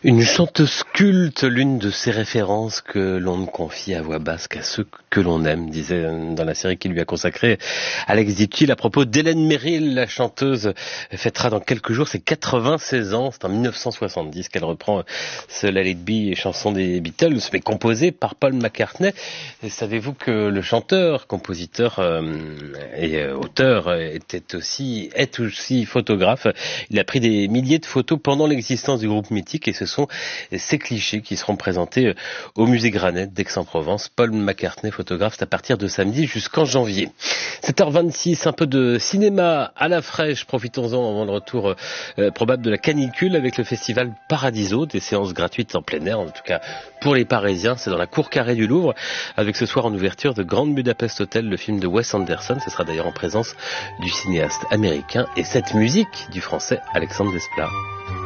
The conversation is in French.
Une chanteuse culte, l'une de ses références que l'on ne confie à voix basse qu'à ceux que l'on aime, disait dans la série qui lui a consacré Alex Ditchell à propos d'Hélène Merrill. La chanteuse fêtera dans quelques jours ses 96 ans. C'est en 1970 qu'elle reprend ce Let It Be, chanson des Beatles, mais composée par Paul McCartney. Et savez-vous que le chanteur, compositeur et auteur est aussi photographe. Il a pris des milliers de photos pendant l'existence du groupe mythique et ce sont ces clichés qui seront présentés au musée Granette d'Aix-en-Provence. Paul McCartney, photographe, c'est à partir de samedi jusqu'en janvier. 7h26, un peu de cinéma à la fraîche. Profitons-en avant le retour probable de la canicule avec le festival Paradiso, des séances gratuites en plein air, en tout cas pour les Parisiens. C'est dans la cour carrée du Louvre, avec ce soir en ouverture de Grand Budapest Hotel, le film de Wes Anderson. Ce sera d'ailleurs en présence du cinéaste américain et cette musique du français Alexandre Desplat.